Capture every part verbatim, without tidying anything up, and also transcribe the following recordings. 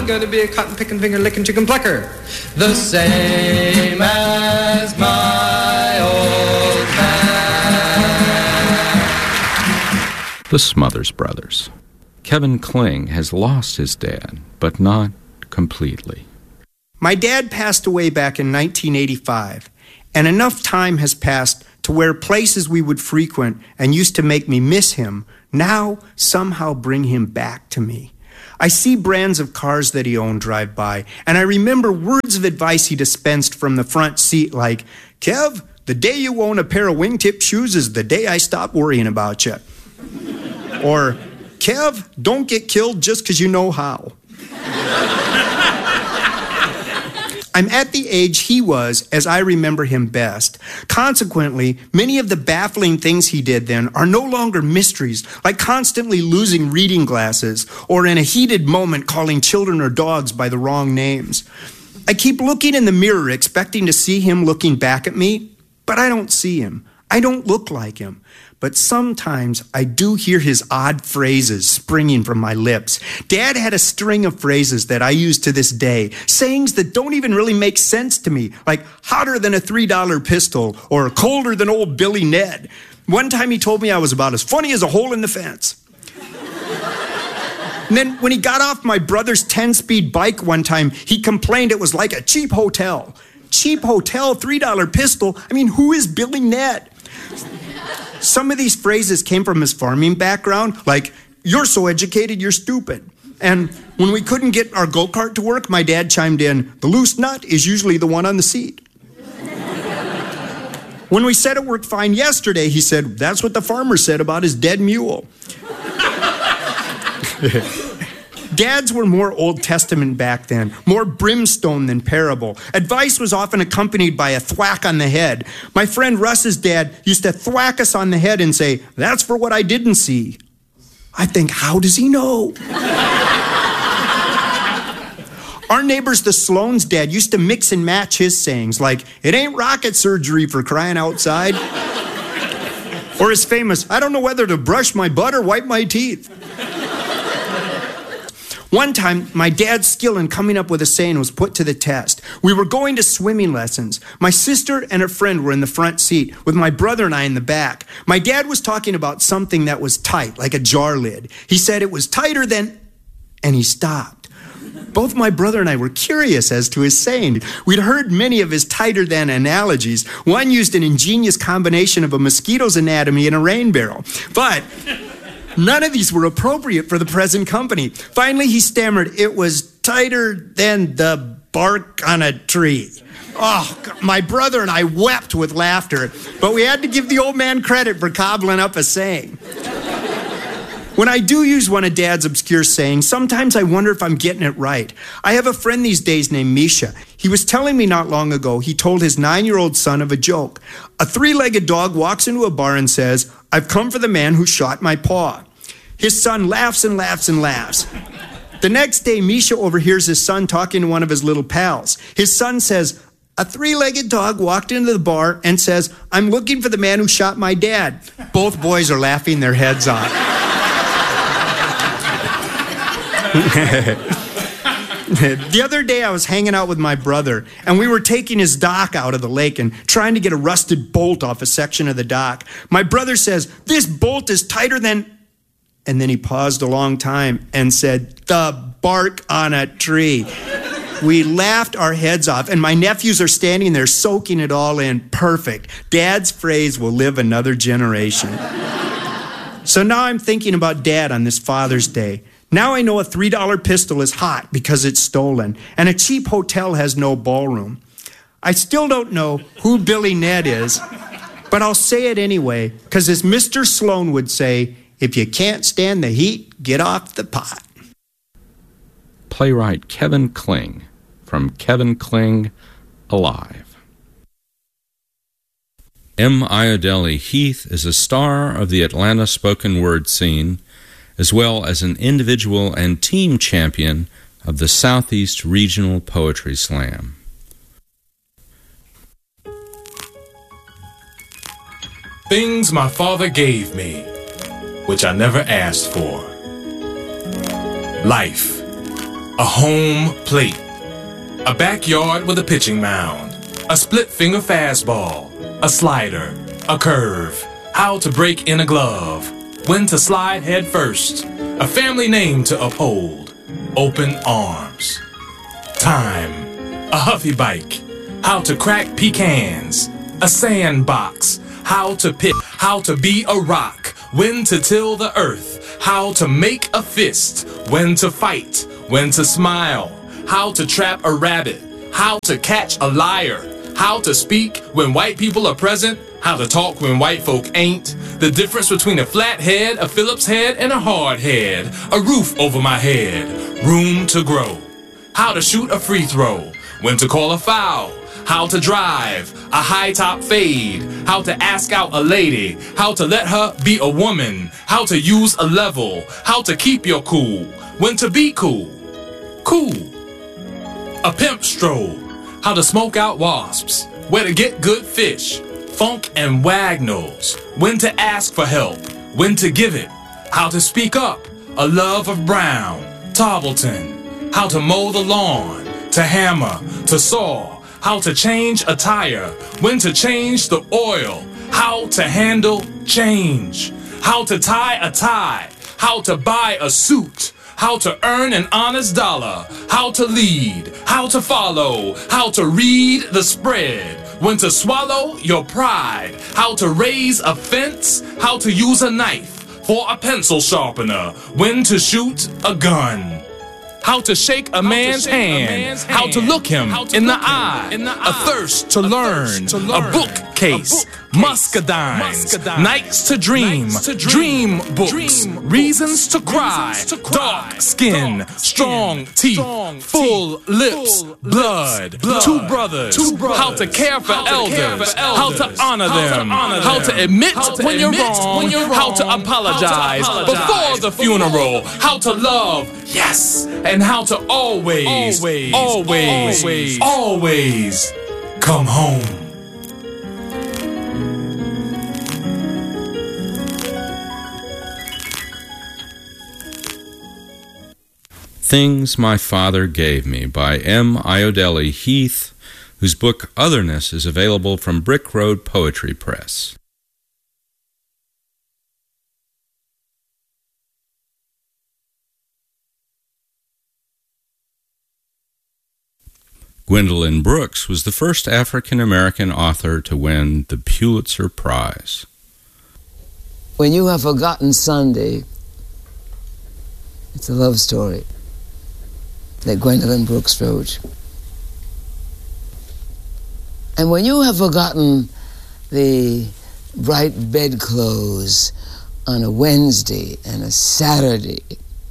going to be a cotton-picking, finger-licking chicken plucker. The same as my old man. The Smothers Brothers. Kevin Kling has lost his dad, but not completely. My dad passed away back in nineteen eighty-five, and enough time has passed to where places we would frequent and used to make me miss him now somehow bring him back to me. I see brands of cars that he owned drive by, and I remember words of advice he dispensed from the front seat like, "Kev, the day you own a pair of wingtip shoes is the day I stop worrying about you." Or, "Kev, don't get killed just because you know how." I'm at the age he was as I remember him best. Consequently, many of the baffling things he did then are no longer mysteries, like constantly losing reading glasses or in a heated moment calling children or dogs by the wrong names. I keep looking in the mirror expecting to see him looking back at me, but I don't see him. I don't look like him. But sometimes I do hear his odd phrases springing from my lips. Dad had a string of phrases that I use to this day, sayings that don't even really make sense to me, like hotter than a three dollar pistol or colder than old Billy Ned. One time he told me I was about as funny as a hole in the fence. And then when he got off my brother's ten-speed bike one time, he complained it was like a cheap hotel. Cheap hotel, three dollar pistol? I mean, who is Billy Ned? Some of these phrases came from his farming background, like, "You're so educated, you're stupid." And when we couldn't get our go-kart to work, my dad chimed in, "The loose nut is usually the one on the seat." When we said it worked fine yesterday, he said, "That's what the farmer said about his dead mule." Dads were more Old Testament back then, more brimstone than parable. Advice was often accompanied by a thwack on the head. My friend Russ's dad used to thwack us on the head and say, "That's for what I didn't see." I think, how does he know? Our neighbors, the Sloan's dad, used to mix and match his sayings, like, "It ain't rocket surgery for crying outside." Or his famous, "I don't know whether to brush my butt or wipe my teeth." One time, my dad's skill in coming up with a saying was put to the test. We were going to swimming lessons. My sister and a friend were in the front seat, with my brother and I in the back. My dad was talking about something that was tight, like a jar lid. He said it was tighter than... and he stopped. Both my brother and I were curious as to his saying. We'd heard many of his tighter than analogies. One used an ingenious combination of a mosquito's anatomy and a rain barrel. But... none of these were appropriate for the present company. Finally, he stammered, "It was tighter than the bark on a tree." Oh, my brother and I wept with laughter, but we had to give the old man credit for cobbling up a saying. When I do use one of Dad's obscure sayings, sometimes I wonder if I'm getting it right. I have a friend these days named Misha. He was telling me not long ago he told his nine-year-old son of a joke. A three-legged dog walks into a bar and says, "I've come for the man who shot my paw." His son laughs and laughs and laughs. The next day, Misha overhears his son talking to one of his little pals. His son says, "A three-legged dog walked into the bar and says, 'I'm looking for the man who shot my dad.'" Both boys are laughing their heads off. The other day, I was hanging out with my brother, and we were taking his dock out of the lake and trying to get a rusted bolt off a section of the dock. My brother says, "This bolt is tighter than..." And then he paused a long time and said, "The bark on a tree." We laughed our heads off, and my nephews are standing there soaking it all in. Perfect. Dad's phrase will live another generation. So now I'm thinking about Dad on this Father's Day. Now I know a three dollar pistol is hot because it's stolen, and a cheap hotel has no ballroom. I still don't know who Billy Ned is, but I'll say it anyway, because as Mister Sloan would say, if you can't stand the heat, get off the pot. Playwright Kevin Kling from Kevin Kling, Alive. M. Iodele Heath is a star of the Atlanta spoken word scene, as well as an individual and team champion of the Southeast Regional Poetry Slam. Things my father gave me, which I never asked for. Life, A home plate. A backyard with a pitching mound. A split finger fastball. A slider. A curve. How to break in a glove. When to slide head first. A family name to uphold. Open arms. Time. A Huffy bike. How to crack pecans. A sandbox. How to pick. How to be a rock. When to till the earth. How to make a fist. When to fight. When to smile. How to trap a rabbit. How to catch a liar. How to speak when white people are present. How to talk when white folk ain't. The difference between a flat head, a Phillips head, and a hard head. A roof over my head. Room to grow. How to shoot a free throw. When to call a foul. How to drive. A high top fade. How to ask out a lady. How to let her be a woman. How to use a level. How to keep your cool. When to be cool. Cool. A pimp stroll. How to smoke out wasps. Where to get good fish. Funk and wagnalls. When to ask for help. When to give it. How to speak up. A love of Brown. Tarleton. How to mow the lawn. To hammer. To saw. How to change a tire. When to change the oil. How to handle change. How to tie a tie. How to buy a suit. How to earn an honest dollar. How to lead. How to follow. How to read the spread. When to swallow your pride. How to raise a fence. How to use a knife for a pencil sharpener. When to shoot a gun. How to shake a man's hand. How to look him in the eye. A thirst to learn. A bookcase. Muscadines. Nights to dream. Dream books. Reasons to cry. Dark skin. Strong teeth. Full lips. Blood. Two brothers. How to care for elders. How to honor them. How to admit when you're wrong. How to apologize before the funeral. How to love. Yes. And how to always, always, always, always, always come home. Things My Father Gave Me by M. Iodele Heath, whose book Otherness is available from Brick Road Poetry Press. Gwendolyn Brooks was the first African-American author to win the Pulitzer Prize. When You Have Forgotten Sunday, it's a love story that Gwendolyn Brooks wrote. And when you have forgotten the bright bedclothes on a Wednesday and a Saturday,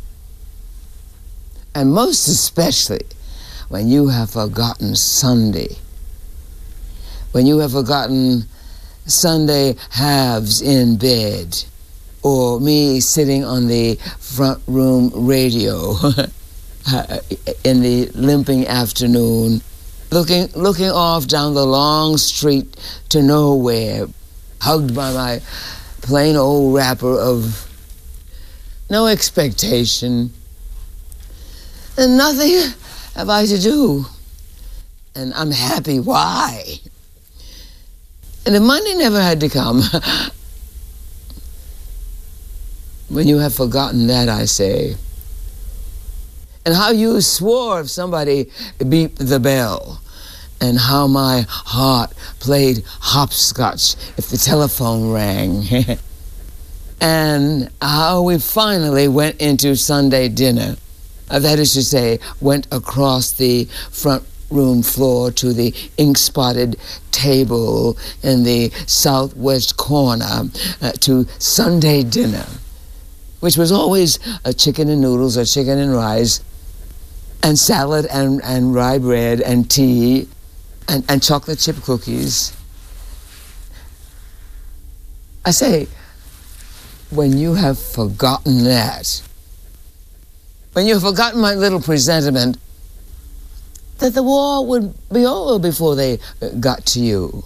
and most especially when you have forgotten Sunday, when you have forgotten Sunday halves in bed, or me sitting on the front room radio in the limping afternoon, looking looking off down the long street to nowhere, hugged by my plain old wrapper of no expectation, and nothing have I to do, and I'm happy. Why? And the money never had to come. When you have forgotten that, I say, and how you swore if somebody beeped the bell, and how my heart played hopscotch if the telephone rang, and how we finally went into Sunday dinner. Uh, that is to say, went across the front room floor to the ink-spotted table in the southwest corner uh, to Sunday dinner, which was always a chicken and noodles or chicken and rice and salad and, and rye bread and tea and, and chocolate chip cookies. I say, when you have forgotten that, when you've forgotten my little presentiment that the war would be over before they got to you,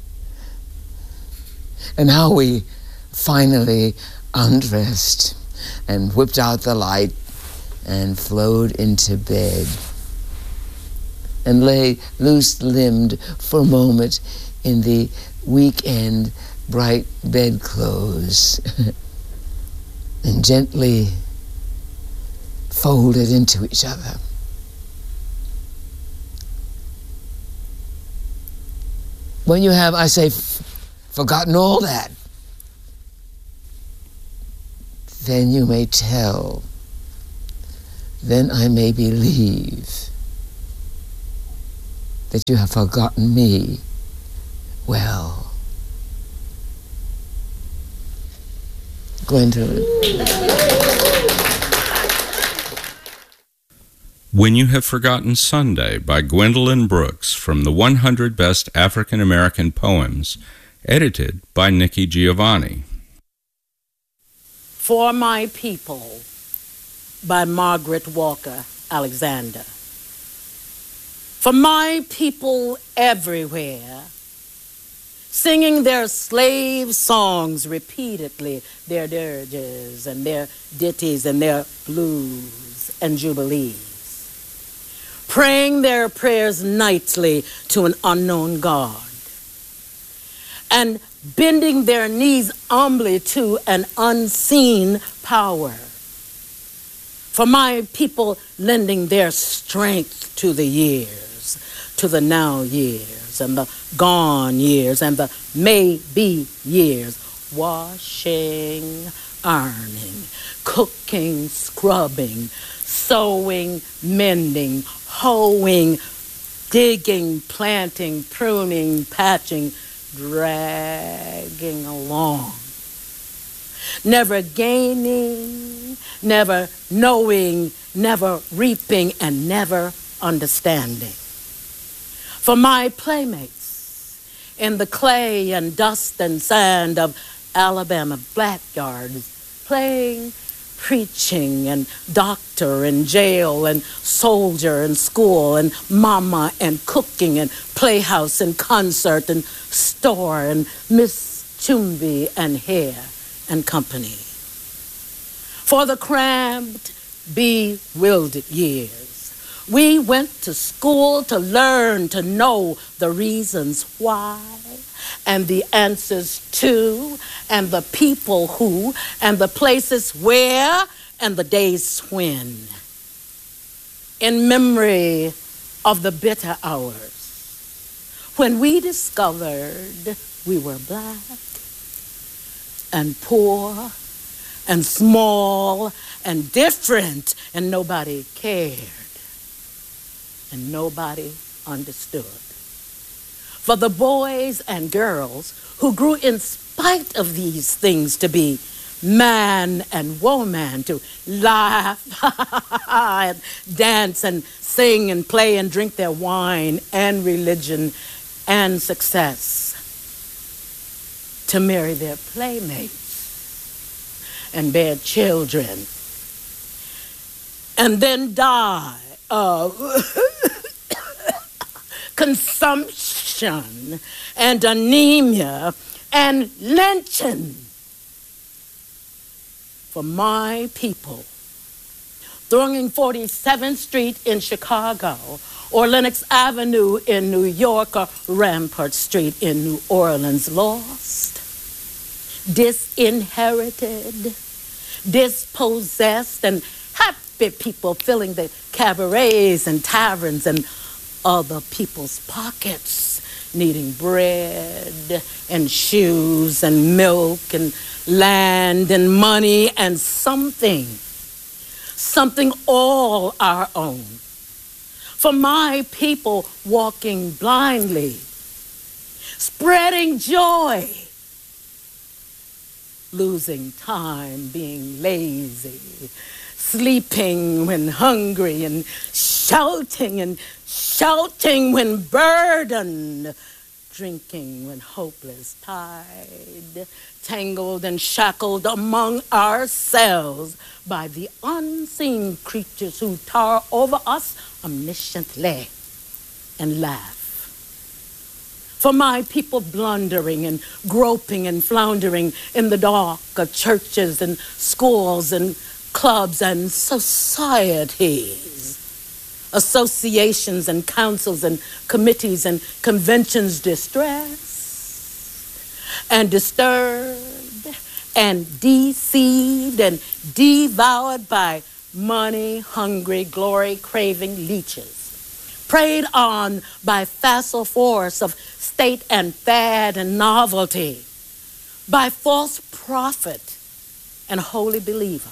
and how we finally undressed and whipped out the light and flowed into bed and lay loose-limbed for a moment in the weekend bright bedclothes and gently folded into each other. When you have, I say, f- forgotten all that, then you may tell, then I may believe that you have forgotten me well. Gwendolyn. When You Have Forgotten Sunday by Gwendolyn Brooks from the one hundred Best African American Poems, edited by Nikki Giovanni. For My People by Margaret Walker Alexander. For my people everywhere, singing their slave songs repeatedly, their dirges and their ditties and their blues and jubilees, praying their prayers nightly to an unknown God, and bending their knees humbly to an unseen power. For my people lending their strength to the years, to the now years, and the gone years, and the may-be years, washing, ironing, cooking, scrubbing, sewing, mending, hoeing, digging, planting, pruning, patching, dragging along. Never gaining, never knowing, never reaping, and never understanding. For my playmates in the clay and dust and sand of Alabama blackyards, playing, preaching, and doctor, and jail, and soldier, and school, and mama, and cooking, and playhouse, and concert, and store, and Miss Chumby, and hair, and company. For the cramped, bewildered years, we went to school to learn, to know the reasons why, and the answers to, and the people who, and the places where, and the days when. In memory of the bitter hours, when we discovered we were black, and poor, and small, and different, and nobody cared, and nobody understood. For the boys and girls who grew in spite of these things to be man and woman, to laugh and dance and sing and play and drink their wine and religion and success, to marry their playmates and bear children, and then die of consumption and anemia and lynching. For my people, thronging forty-seventh Street in Chicago, or Lenox Avenue in New York, or Rampart Street in New Orleans, lost, disinherited, dispossessed, and happy people filling the cabarets and taverns and other people's pockets, needing bread and shoes and milk and land and money and something, something all our own. For my people walking blindly, spreading joy, losing time, being lazy, sleeping when hungry, and shouting and shouting when burdened, drinking when hopeless, tied, tangled and shackled among ourselves by the unseen creatures who tower over us omnisciently and laugh. For my people blundering and groping and floundering in the dark of churches and schools and clubs and societies, associations and councils and committees and conventions distressed and disturbed and deceived and devoured by money-hungry, glory-craving leeches, preyed on by facile force of state and fad and novelty, by false prophet and holy believer.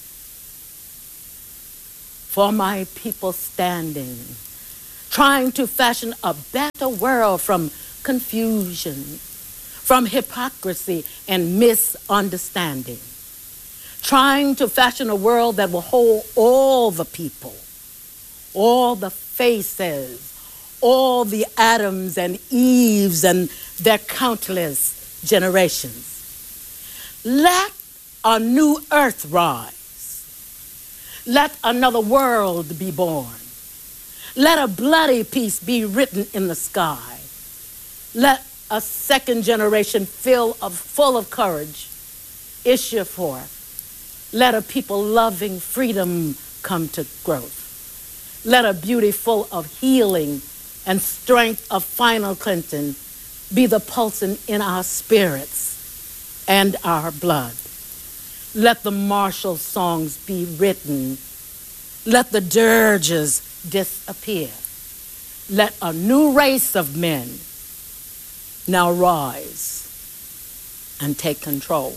For my people standing, trying to fashion a better world from confusion, from hypocrisy and misunderstanding, trying to fashion a world that will hold all the people, all the faces, all the Adams and Eves and their countless generations. Let a new earth rise. Let another world be born. Let a bloody peace be written in the sky. Let a second generation full of, full of courage issue forth. Let a people loving freedom come to growth. Let a beauty full of healing and strength of final Clinton be the pulsing in our spirits and our blood. Let the martial songs be written. Let the dirges disappear. Let a new race of men now rise and take control.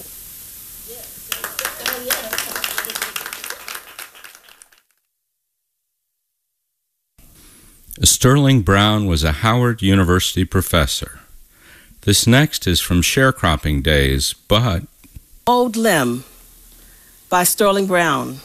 Sterling Brown was a Howard University professor. This next is from Sharecropping Days, but... Old Limb by Sterling Brown.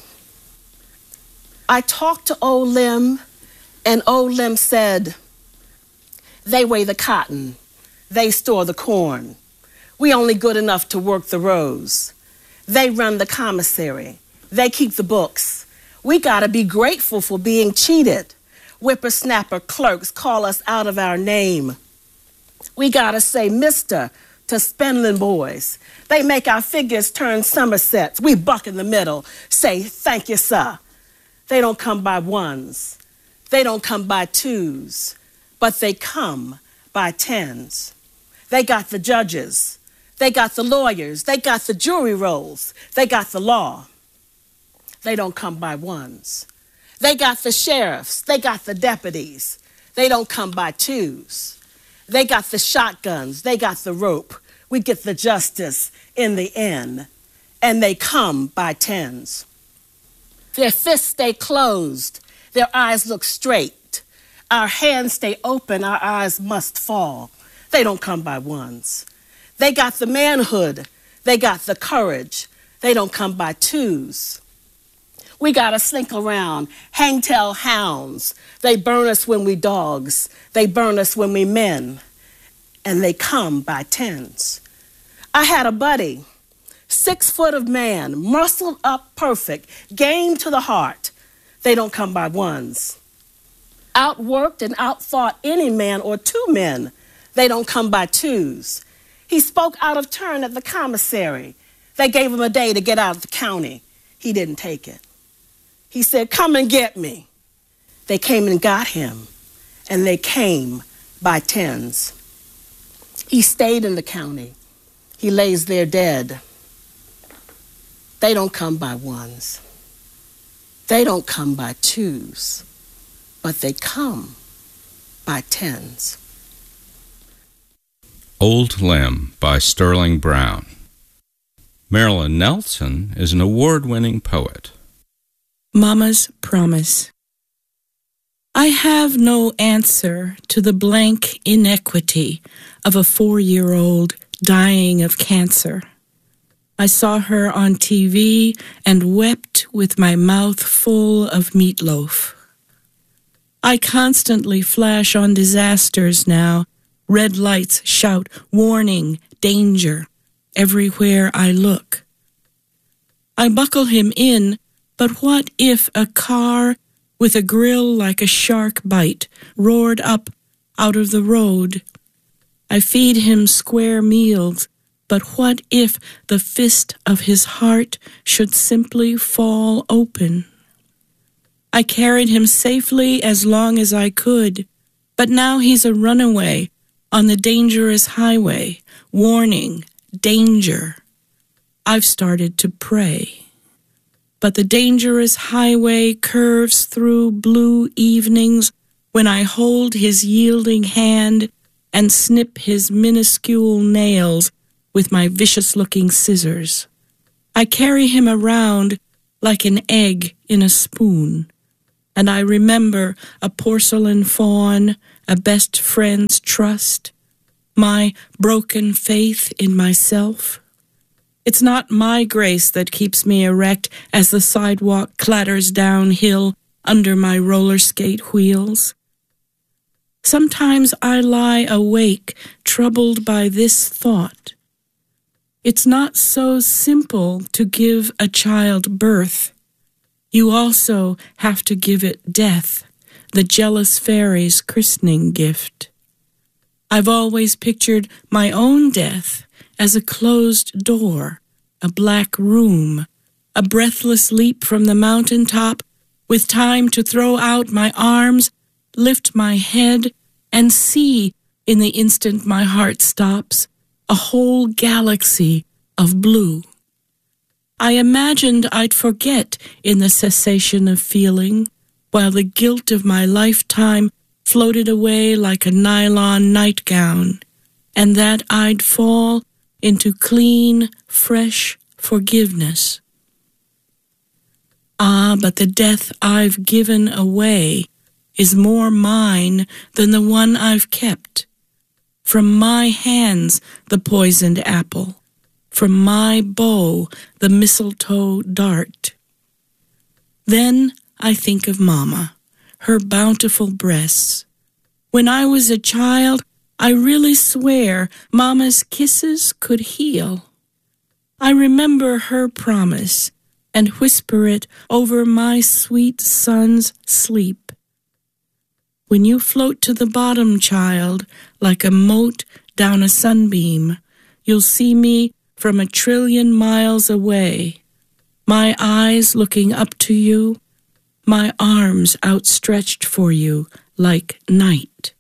I talked to Old Limb, and Old Limb said, they weigh the cotton, they store the corn. We only good enough to work the rows. They run the commissary, they keep the books. We gotta be grateful for being cheated. Whippersnapper clerks call us out of our name. We gotta say mister to spendlin' boys. They make our figures turn somersets. We buck in the middle, say thank you, sir. They don't come by ones. They don't come by twos, but they come by tens. They got the judges. They got the lawyers. They got the jury rolls. They got the law. They don't come by ones. They got the sheriffs. They got the deputies. They don't come by twos. They got the shotguns. They got the rope. We get the justice in the end. And they come by tens. Their fists stay closed. Their eyes look straight. Our hands stay open. Our eyes must fall. They don't come by ones. They got the manhood. They got the courage. They don't come by twos. We gotta slink around, hangtail hounds. They burn us when we dogs. They burn us when we men. And they come by tens. I had a buddy, six foot of man, muscled up perfect, game to the heart. They don't come by ones. Outworked and outfought any man or two men. They don't come by twos. He spoke out of turn at the commissary. They gave him a day to get out of the county. He didn't take it. He said, come and get me. They came and got him, and they came by tens. He stayed in the county. He lays there dead. They don't come by ones. They don't come by twos, but they come by tens. Old Limb by Sterling Brown. Marilyn Nelson is an award-winning poet. Mama's Promise. I have no answer to the blank inequity of a four-year-old dying of cancer. I saw her on T V and wept with my mouth full of meatloaf. I constantly flash on disasters now. Red lights shout, warning, danger, everywhere I look. I buckle him in, but what if a car with a grill like a shark bite roared up out of the road? I feed him square meals, But what if the fist of his heart should simply fall open? I carried him safely as long as I could, but now he's a runaway on the dangerous highway, warning, danger. I've started to pray. But the dangerous highway curves through blue evenings when I hold his yielding hand and snip his minuscule nails with my vicious-looking scissors. I carry him around like an egg in a spoon, and I remember a porcelain fawn, a best friend's trust, my broken faith in myself. It's not my grace that keeps me erect as the sidewalk clatters downhill under my roller skate wheels. Sometimes I lie awake, troubled by this thought. It's not so simple to give a child birth. You also have to give it death, the jealous fairy's christening gift. I've always pictured my own death as a closed door, a black room, a breathless leap from the mountaintop with time to throw out my arms, lift my head, and see, in the instant my heart stops, a whole galaxy of blue. I imagined I'd forget in the cessation of feeling, while the guilt of my lifetime floated away like a nylon nightgown, and that I'd fall into clean, fresh forgiveness. Ah, but the death I've given away is more mine than the one I've kept. From my hands the poisoned apple, from my bow the mistletoe dart. Then I think of Mama, her bountiful breasts. When I was a child, I really swear Mama's kisses could heal. I remember her promise and whisper it over my sweet son's sleep. When you float to the bottom, child, like a mote down a sunbeam, you'll see me from a trillion miles away, my eyes looking up to you, my arms outstretched for you like night.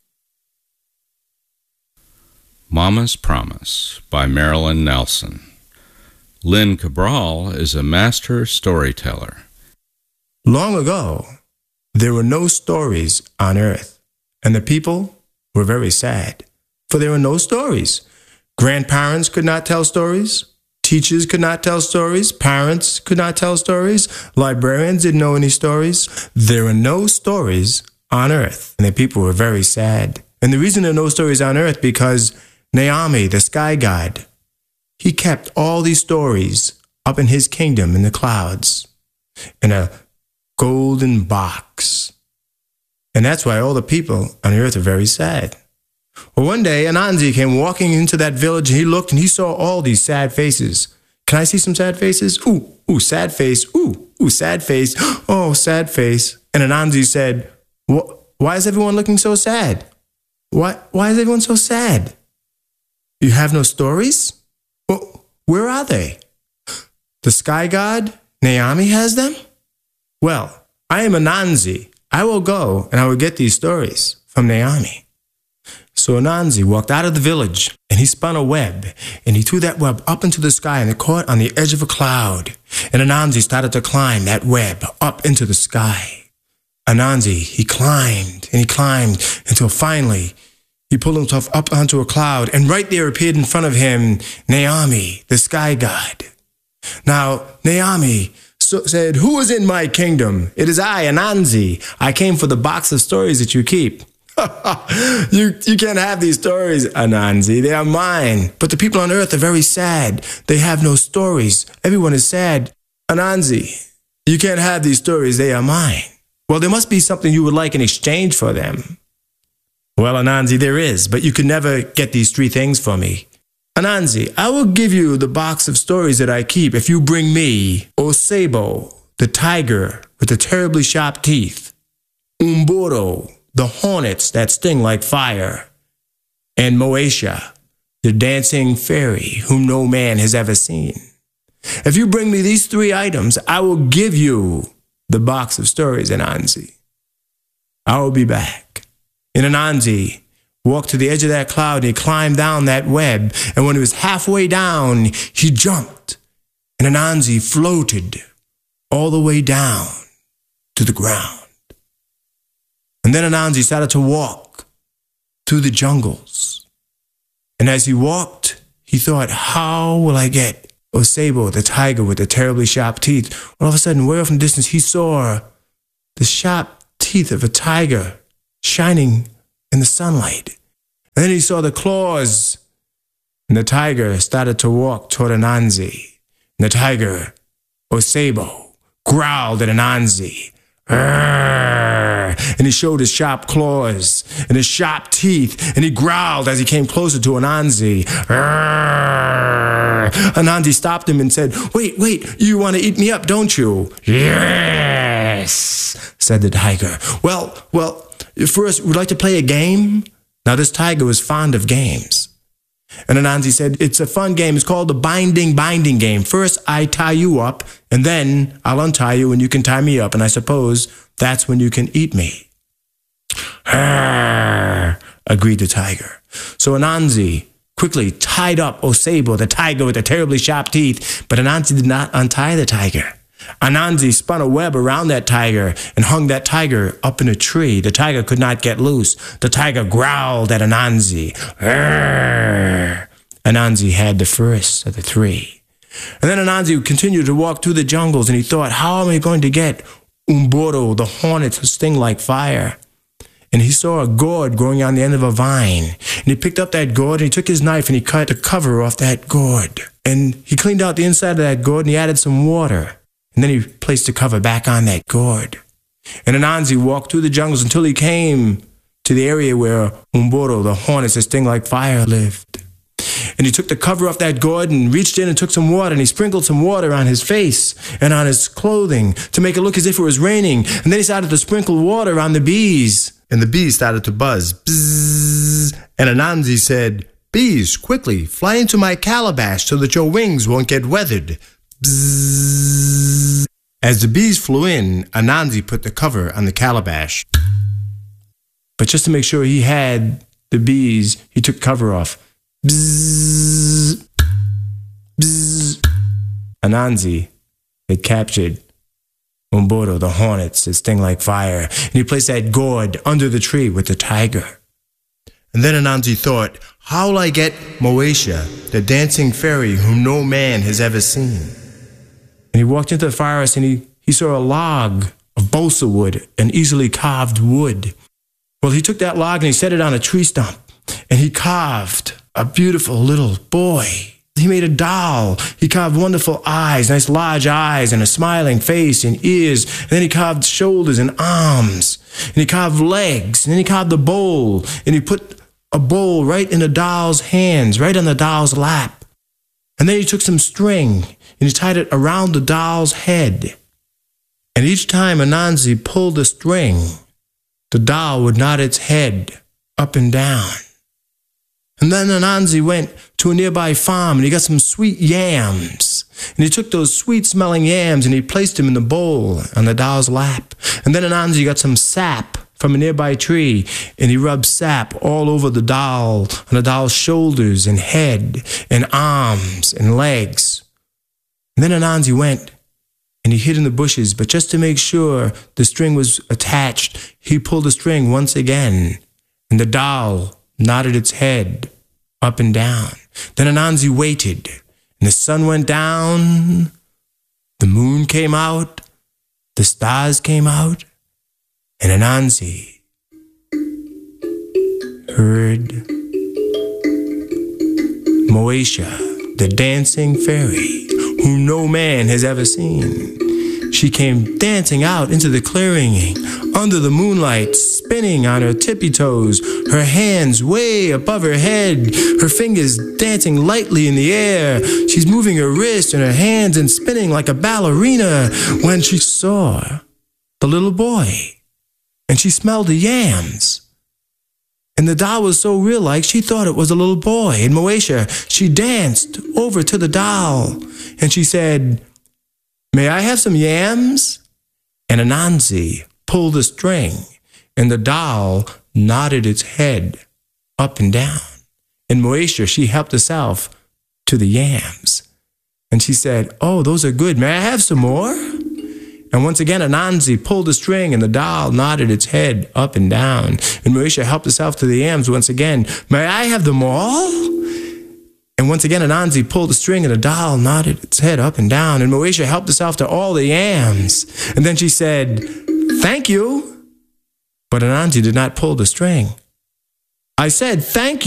Mama's Promise by Marilyn Nelson. Lynn Cabral is a master storyteller. Long ago, there were no stories on earth, and the people were very sad, for there were no stories. Grandparents could not tell stories. Teachers could not tell stories. Parents could not tell stories. Librarians didn't know any stories. There were no stories on earth, and the people were very sad. And the reason there are no stories on earth because Naomi, the sky god, he kept all these stories up in his kingdom in the clouds in a golden box. And that's why all the people on earth are very sad. Well, one day, Anansi came walking into that village, and he looked, and he saw all these sad faces. Can I see some sad faces? Ooh, ooh, sad face. Ooh, ooh, sad face. Oh, sad face. And Anansi said, why is everyone looking so sad? Why, why is everyone so sad? You have no stories? Well, where are they? The sky god, Naomi, has them? Well, I am Anansi. I will go and I will get these stories from Naomi. So Anansi walked out of the village and he spun a web and he threw that web up into the sky and it caught on the edge of a cloud. And Anansi started to climb that web up into the sky. Anansi, he climbed and he climbed until finally he pulled himself up onto a cloud, and right there appeared in front of him Naomi, the sky god. Now, Naomi so said, who is in my kingdom? It is I, Anansi. I came for the box of stories that you keep. you, you can't have these stories, Anansi. They are mine. But the people on earth are very sad. They have no stories. Everyone is sad. Anansi, you can't have these stories. They are mine. Well, there must be something you would like in exchange for them. Well, Anansi, there is, but you can never get these three things for me. Anansi, I will give you the box of stories that I keep if you bring me Osebo, the tiger with the terribly sharp teeth, Umburo, the hornets that sting like fire, and Moesha, the dancing fairy whom no man has ever seen. If you bring me these three items, I will give you the box of stories, Anansi. I will be back. And Anansi walked to the edge of that cloud and he climbed down that web. And when he was halfway down, he jumped. And Anansi floated all the way down to the ground. And then Anansi started to walk through the jungles. And as he walked, he thought, how will I get Osebo, the tiger with the terribly sharp teeth? All of a sudden, way off in the distance, he saw the sharp teeth of a tiger shining in the sunlight. And then he saw the claws. And the tiger started to walk toward Anansi. And the tiger, Osebo, growled at Anansi. And he showed his sharp claws and his sharp teeth, and he growled as he came closer to Anansi. Anansi stopped him and said, wait, wait, you want to eat me up, don't you? Yes, said the tiger. Well, well, first, would you like to play a game? Now, this tiger was fond of games. And Anansi said, it's a fun game. It's called the binding binding game. First, I tie you up, and then I'll untie you, and you can tie me up, and I suppose that's when you can eat me. Arr, agreed the tiger. So Anansi quickly tied up Osebo, the tiger with the terribly sharp teeth, but Anansi did not untie the tiger. Anansi spun a web around that tiger and hung that tiger up in a tree. The tiger could not get loose. The tiger growled at Anansi. Arr! Anansi had the first of the three. And then Anansi continued to walk through the jungles, and he thought, how am I going to get Umboro, the hornet, to sting like fire? And he saw a gourd growing on the end of a vine. And he picked up that gourd, and he took his knife, and he cut the cover off that gourd. And he cleaned out the inside of that gourd, and he added some water. And then he placed the cover back on that gourd. And Anansi walked through the jungles until he came to the area where Umboro, the hornets that sting like fire, lived. And he took the cover off that gourd and reached in and took some water, and he sprinkled some water on his face and on his clothing to make it look as if it was raining. And then he started to sprinkle water on the bees. And the bees started to buzz. Bzzz. And Anansi said, bees, quickly, fly into my calabash so that your wings won't get weathered. Bzzz. As the bees flew in, Anansi put the cover on the calabash. But just to make sure he had the bees, he took the cover off. Bzzz. Bzzz. Anansi had captured Umboro, the hornets that sting like fire, and he placed that gourd under the tree with the tiger. And then Anansi thought, how will I get Moesha, the dancing fairy whom no man has ever seen? And he walked into the forest, and he, he saw a log of balsa wood, an easily carved wood. Well, he took that log and he set it on a tree stump, and he carved a beautiful little boy. He made a doll. He carved wonderful eyes, nice large eyes, and a smiling face and ears. And then he carved shoulders and arms. And he carved legs. And then he carved the bowl. And he put a bowl right in the doll's hands, right on the doll's lap. And then he took some string and he tied it around the doll's head. And each time Anansi pulled the string, the doll would nod its head up and down. And then Anansi went to a nearby farm and he got some sweet yams. And he took those sweet-smelling yams and he placed them in the bowl on the doll's lap. And then Anansi got some sap from a nearby tree and he rubbed sap all over the doll, on the doll's shoulders and head and arms and legs. And then Anansi went and he hid in the bushes, but just to make sure the string was attached, he pulled the string once again, and the doll nodded its head up and down. Then Anansi waited, and the sun went down, the moon came out, the stars came out, and Anansi heard Moesha, the dancing fairy, whom no man has ever seen. She came dancing out into the clearing, under the moonlight, spinning on her tippy toes, her hands way above her head, her fingers dancing lightly in the air. She's moving her wrists and her hands and spinning like a ballerina when she saw the little boy, and she smelled the yams. And the doll was so real-like, she thought it was a little boy. And Moesha, she danced over to the doll. And she said, "May I have some yams?" And Anansi pulled the string. And the doll nodded its head up and down. And Moesha, she helped herself to the yams. And she said, "Oh, those are good. May I have some more?" And once again, Anansi pulled the string, and the doll nodded its head up and down. And Moesha helped herself to the yams once again. "May I have them all?" And once again, Anansi pulled the string, and the doll nodded its head up and down. And Moesha helped herself to all the yams. And then she said, "Thank you." But Anansi did not pull the string. "I said thank you."